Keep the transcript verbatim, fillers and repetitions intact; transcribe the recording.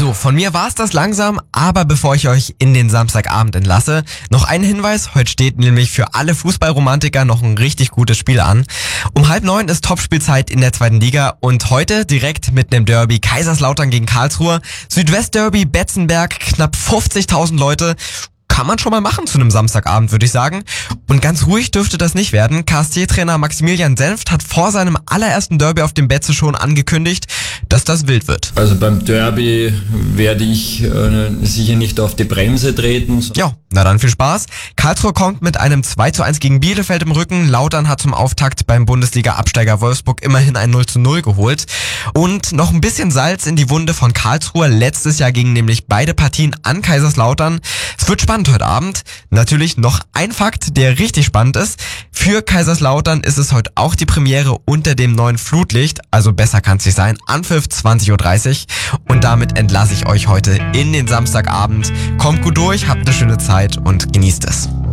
So, von mir war's das langsam, aber bevor ich euch in den Samstagabend entlasse, noch ein Hinweis. Heute steht nämlich für alle Fußballromantiker noch ein richtig gutes Spiel an. Um halb neun ist Topspielzeit in der zweiten Liga und heute direkt mit einem Derby Kaiserslautern gegen Karlsruhe. Südwestderby Betzenberg, knapp fünfzigtausend Leute. Kann man schon mal machen zu einem Samstagabend, würde ich sagen. Und ganz ruhig dürfte das nicht werden. K S C-Trainer Maximilian Senft hat vor seinem allerersten Derby auf dem Betze schon angekündigt, dass das wild wird. Also beim Derby werde ich äh, sicher nicht auf die Bremse treten. Ja, na dann viel Spaß. Karlsruhe kommt mit einem zwei zu eins gegen Bielefeld im Rücken. Lautern hat zum Auftakt beim Bundesliga-Absteiger Wolfsburg immerhin ein null zu null geholt. Und noch ein bisschen Salz in die Wunde von Karlsruhe. Letztes Jahr gingen nämlich beide Partien an Kaiserslautern. Es wird spannend heute Abend. Natürlich noch ein Fakt, der richtig spannend ist. Für Kaiserslautern ist es heute auch die Premiere unter dem neuen Flutlicht. Also besser kann es nicht sein. Anpfiff zwanzig Uhr dreißig. Und damit entlasse ich euch heute in den Samstagabend. Kommt gut durch, habt eine schöne Zeit und genießt es.